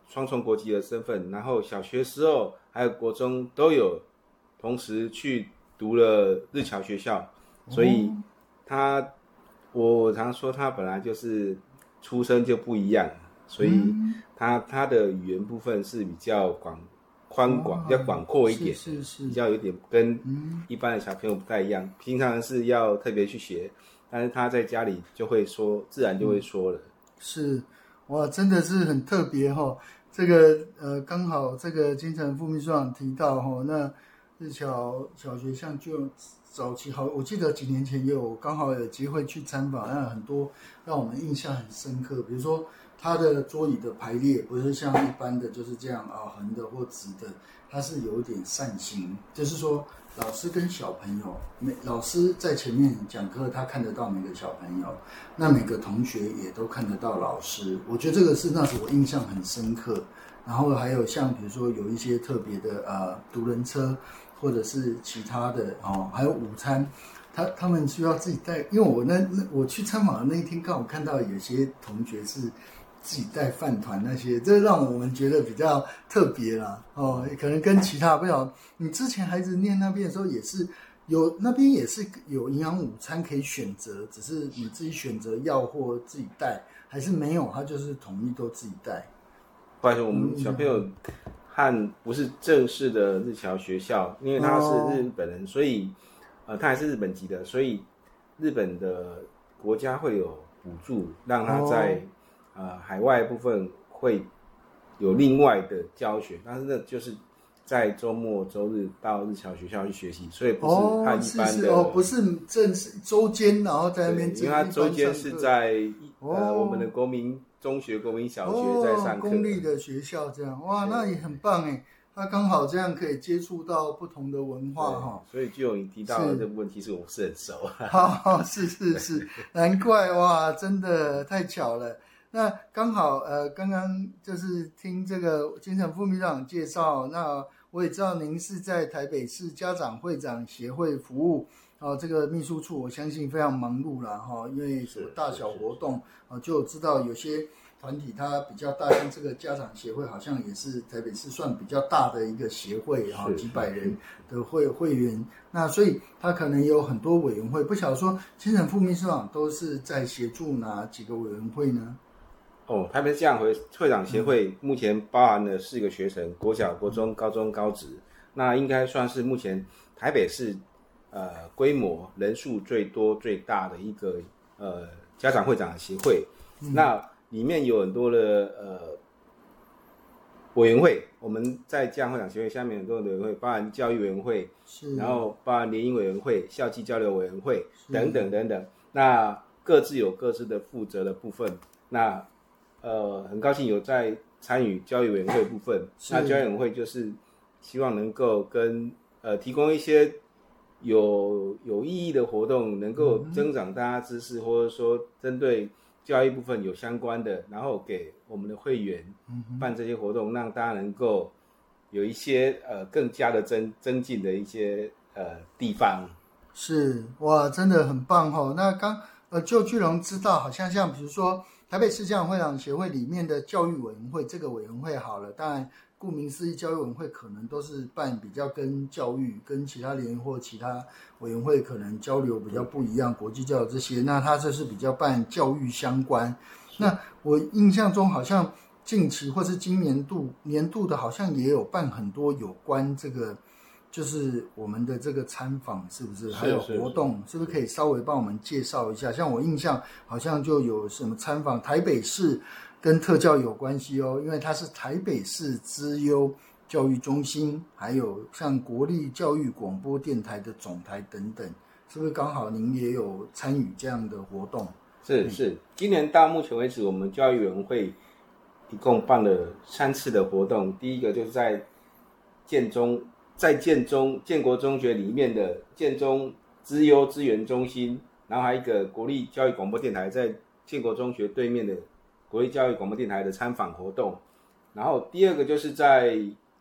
双重国籍的身份，然后小学时候还有国中都有同时去读了日侨学校，所以我常说他本来就是出生就不一样，所以他的语言部分是比较宽广，比较广阔一点， 是比较有点跟一般的小朋友不太一样。平常是要特别去学，但是他在家里就会说，自然就会说了。 是，哇，真的是很特别哈。这个刚好这个金城副秘书长提到哈，那日侨小学像就早期我记得几年前刚好有机会去参访，那很多让我们印象很深刻，比如说它的桌椅的排列不是像一般的就是这样横的或直的，它是有点扇形，就是说老师跟小朋友，老师在前面讲课，他看得到每个小朋友，那每个同学也都看得到老师。我觉得这个是那时我印象很深刻。然后还有像比如说有一些特别的独轮车，或者是其他的还有午餐，他们需要自己带，因为我去参访的那一天，刚好看到有些同学是自己带饭团那些，这让我们觉得比较特别啦可能跟其他不晓得，你之前孩子念那边的时候也是那边也是有营养午餐可以选择，只是你自己选择要或自己带，还是没有，他就是统一都自己带。 不好意思，我们小朋友不是正式的日侨学校，因为他是日本人，所以他还是日本籍的，所以日本的国家会有补助，让他在海外部分会有另外的教学，但是那就是在周末周日到日侨学校去学习，所以不是他一般的不是正式周间，然后在那边， 因为他周间是在我们的国民中学、国民小学在上课， 公立的学校这样，哇，那也很棒哎，他刚好这样可以接触到不同的文化哈。 所以就有你提到的这部分，其实我是很熟。 好，是，难怪哇，真的太巧了。那刚好刚刚就是听这个金城副秘书长介绍，那我也知道您是在台北市家长会长协会服务。这个秘书处我相信非常忙碌啦因为什么大小活动就知道有些团体它比较大，像这个家长协会好像也是台北市算比较大的一个协会几百人的会员，那所以它可能有很多委员会，不晓得说金城副秘书长都是在协助哪几个委员会呢？ 台北市家长会长协会目前包含了4个学程，国小、国中、高中、高职，那应该算是目前台北市规模人数最多最大的一个家长会长的协会，那里面有很多的委员会，我们在家长会长协会下面很多的委员会，包含教育委员会，然后包含联谊委员会、校际交流委员会等等等等，那各自有各自的负责的部分。那很高兴有在参与教育委员会的部分，那教育委员会就是希望能够跟提供一些有意义的活动，能够增长大家知识，或者说针对教育部分有相关的，然后给我们的会员办这些活动，让大家能够有一些更加的增进的一些地方。 是，哇，真的很棒那就巨龙知道，好像比如说台北市家长会长协会里面的教育委员会，这个委员会好了，当然顾名思义，教育委员会可能都是办比较跟教育、跟其他联或其他委员会可能交流比较不一样，国际教育这些，那它这是比较办教育相关。那我印象中好像近期或是今年度的，好像也有办很多有关这个，就是我们的这个参访，是不是？还有活动，是不是可以稍微帮我们介绍一下？像我印象好像就有什么参访台北市。跟特教有关系因为它是台北市资优教育中心，还有像国立教育广播电台的总台等等，是不是刚好您也有参与这样的活动？ 是，今年到目前为止，我们教育委员会一共办了3次的活动。第一个就是在建国中学里面的建中资优资源中心，然后还有一个国立教育广播电台在建国中学对面的国立教育广播电台的参访活动，然后第二个就是在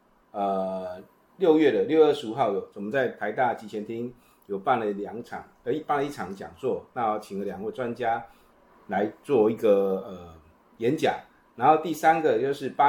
6月的6月25号我们在台大集贤厅有办了一场讲座，那请了2位专家来做一个演讲，然后第3个就是